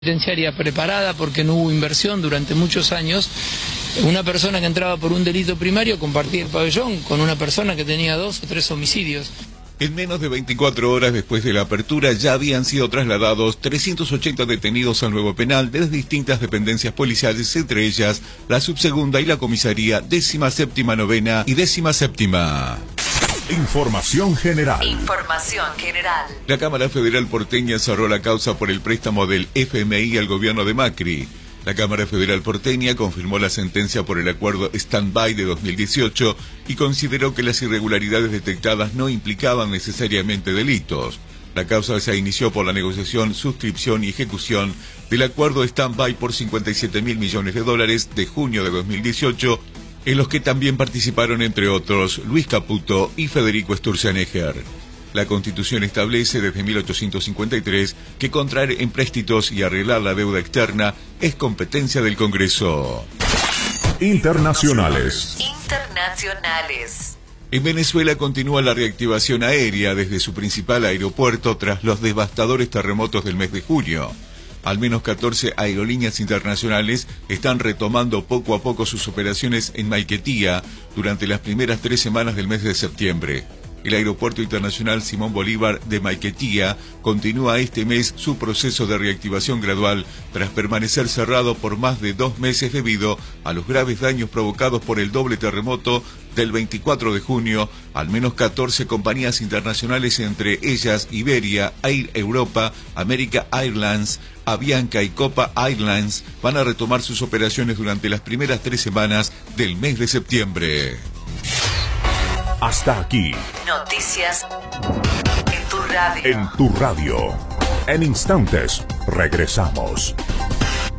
Penitenciaria preparada porque no hubo inversión durante muchos años. Una persona que entraba por un delito primario compartía el pabellón con una persona que tenía 2 o 3 homicidios. En menos de 24 horas después de la apertura ya habían sido trasladados 380 detenidos al nuevo penal desde distintas dependencias policiales, entre ellas la subsegunda y la comisaría 17ª, 9ª y 17ª. Información general. La Cámara Federal porteña cerró la causa por el préstamo del FMI al gobierno de Macri. La Cámara Federal porteña confirmó la sentencia por el acuerdo stand-by de 2018 y consideró que las irregularidades detectadas no implicaban necesariamente delitos. La causa se inició por la negociación, suscripción y ejecución del acuerdo stand-by por $57.000 millones de junio de 2018, en los que también participaron, entre otros, Luis Caputo y Federico Sturzenegger. La Constitución establece desde 1853 que contraer empréstitos y arreglar la deuda externa es competencia del Congreso. Internacionales. En Venezuela continúa la reactivación aérea desde su principal aeropuerto tras los devastadores terremotos del mes de junio. Al menos 14 aerolíneas internacionales están retomando poco a poco sus operaciones en Maiquetía durante las primeras 3 semanas del mes de septiembre. El Aeropuerto Internacional Simón Bolívar de Maiquetía continúa este mes su proceso de reactivación gradual tras permanecer cerrado por más de 2 meses debido a los graves daños provocados por el doble terremoto del 24 de junio. Al menos 14 compañías internacionales, entre ellas Iberia, Air Europa, America Airlines, Avianca y Copa Airlines, van a retomar sus operaciones durante las primeras 3 semanas del mes de septiembre. Hasta aquí. Noticias en tu radio. En tu radio. En instantes, regresamos.